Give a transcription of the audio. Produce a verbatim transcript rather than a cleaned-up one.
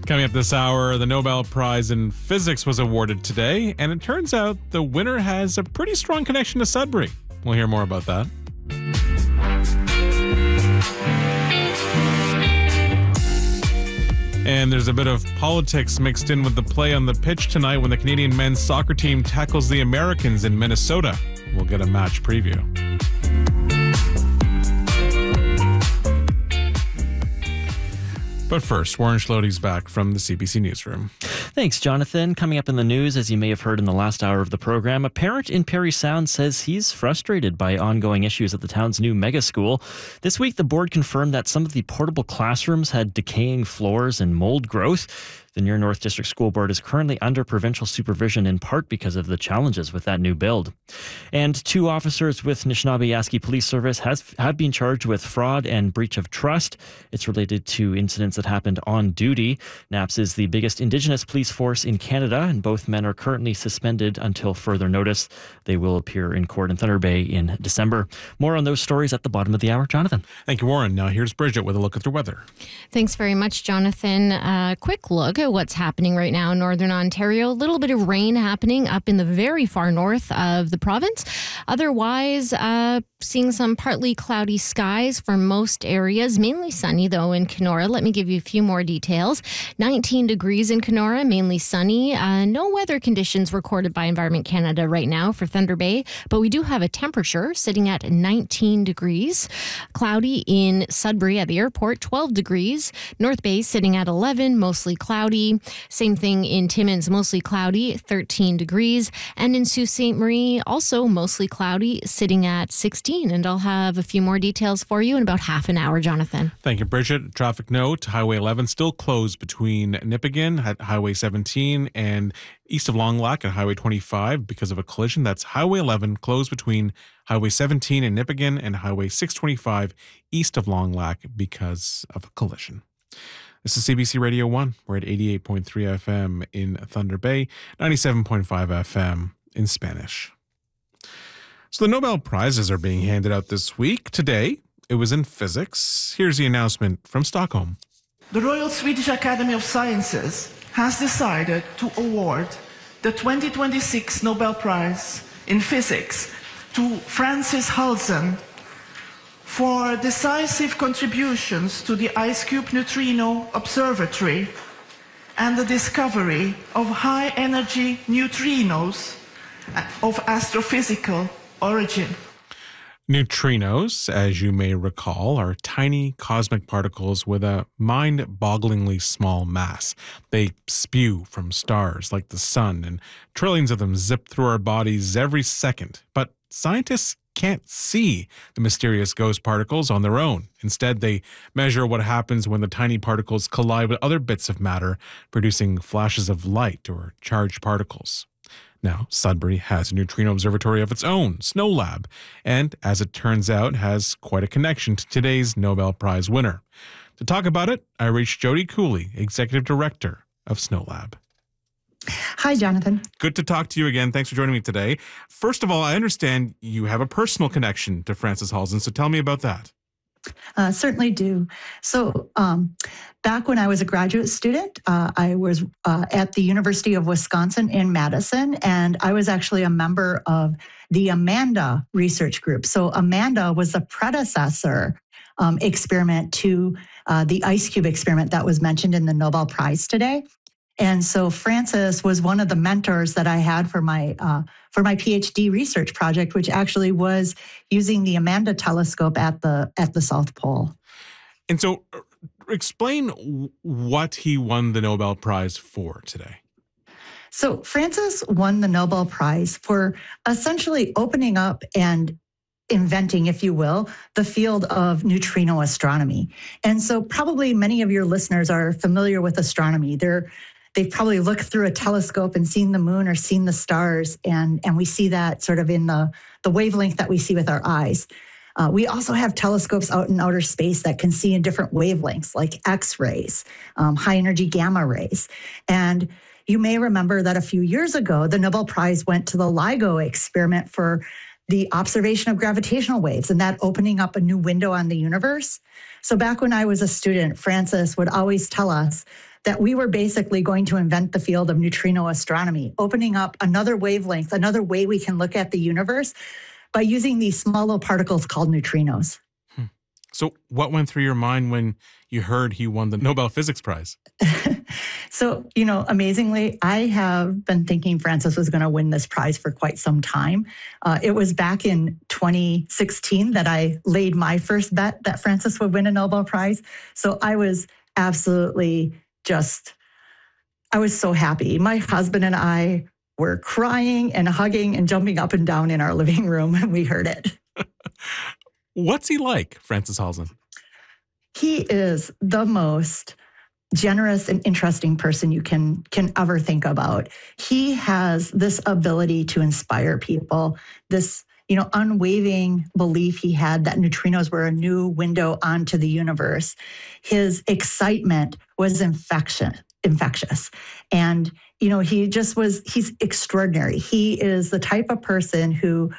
Coming up this hour, the Nobel Prize in Physics was awarded today, and it turns out the winner has a pretty strong connection to Sudbury. We'll hear more about that. And there's a bit of politics mixed in with the play on the pitch tonight when the Canadian men's soccer team tackles the Americans in Minnesota. We'll get a match preview. But first, Warren Schlote's back from the C B C Newsroom. Thanks, Jonathan. Coming up in the news, as you may have heard in the last hour of the program, a parent in Parry Sound says he's frustrated by ongoing issues at the town's new mega school. This week, the board confirmed that some of the portable classrooms had decaying floors and mold growth. The Near North District School Board is currently under provincial supervision in part because of the challenges with that new build. And two officers with Anishinaabe-Yaski Police Service has, have been charged with fraud and breach of trust. It's related to incidents that happened on duty. N A P S is the biggest Indigenous police force in Canada, and both men are currently suspended until further notice. They will appear in court in Thunder Bay in December. More on those stories at the bottom of the hour. Jonathan. Thank you, Warren. Now here's Bridget with a look at the weather. Thanks very much, Jonathan. A quick look at what's happening right now in Northern Ontario. A little bit of rain happening up in the very far north of the province. Otherwise, uh, seeing some partly cloudy skies for most areas. Mainly sunny, though, in Kenora. Let me give you a few more details. nineteen degrees in Kenora, mainly sunny. Uh, no weather conditions recorded by Environment Canada right now for Thunder Bay, but we do have a temperature sitting at nineteen degrees. Cloudy in Sudbury at the airport, twelve degrees. North Bay sitting at eleven, mostly cloudy. Same thing in Timmins, mostly cloudy, thirteen degrees. And in Sault Ste. Marie, also mostly cloudy, sitting at sixteen. And I'll have a few more details for you in about half an hour, Jonathan. Thank you, Bridget. Traffic note, Highway eleven still closed between Nipigon at Highway seventeen and east of Long Lac at Highway twenty-five because of a collision. That's Highway eleven closed between Highway seventeen and Nipigon and Highway six twenty-five east of Long Lac because of a collision. This is C B C Radio one. We're at eighty-eight point three F M in Thunder Bay, ninety-seven point five F M in Spanish. So the Nobel Prizes are being handed out this week. Today, it was in physics. Here's the announcement from Stockholm. The Royal Swedish Academy of Sciences has decided to award the twenty twenty-six Nobel Prize in Physics to Francis Halsen for decisive contributions to the IceCube Neutrino Observatory and the discovery of high-energy neutrinos of astrophysical origin. Neutrinos, as you may recall, are tiny cosmic particles with a mind-bogglingly small mass. They spew from stars like the sun, and trillions of them zip through our bodies every second. But scientists can't see the mysterious ghost particles on their own. Instead, they measure what happens when the tiny particles collide with other bits of matter, producing flashes of light or charged particles. Now, Sudbury has a neutrino observatory of its own, SNOLAB, and as it turns out, has quite a connection to today's Nobel Prize winner. To talk about it, I reached Jody Cooley, Executive Director of SNOLAB. Hi, Jonathan. Good to talk to you again. Thanks for joining me today. First of all, I understand you have a personal connection to Francis Halsen, so tell me about that. Uh, certainly do. So um, back when I was a graduate student, uh, I was uh, at the University of Wisconsin in Madison, and I was actually a member of the AMANDA research group. So AMANDA was the predecessor um, experiment to uh, the IceCube experiment that was mentioned in the Nobel Prize today. And so Francis was one of the mentors that I had for my uh, for my PhD research project, which actually was using the AMANDA telescope at the at the South Pole. And so explain what he won the Nobel Prize for today. So Francis won the Nobel Prize for essentially opening up and inventing, if you will, the field of neutrino astronomy. And so probably many of your listeners are familiar with astronomy. They're They've probably looked through a telescope and seen the moon or seen the stars, and, and we see that sort of in the, the wavelength that we see with our eyes. Uh, we also have telescopes out in outer space that can see in different wavelengths, like X-rays, um, high-energy gamma rays. And you may remember that a few years ago, the Nobel Prize went to the LIGO experiment for the observation of gravitational waves, and that opening up a new window on the universe. So back when I was a student, Francis would always tell us that we were basically going to invent the field of neutrino astronomy, opening up another wavelength, another way we can look at the universe by using these small little particles called neutrinos. Hmm. So what went through your mind when you heard he won the Nobel Physics Prize? So, you know, amazingly, I have been thinking Francis was going to win this prize for quite some time. Uh, it was back in twenty sixteen that I laid my first bet that Francis would win a Nobel Prize. So I was absolutely just, I was so happy. My husband and I were crying and hugging and jumping up and down in our living room when we heard it. What's he like, Francis Halzen? He is the most generous and interesting person you can can ever think about. He has this ability to inspire people, this, you know, unwavering belief he had that neutrinos were a new window onto the universe. His excitement was infection, infectious. And, you know, he just was, he's extraordinary. He is the type of person who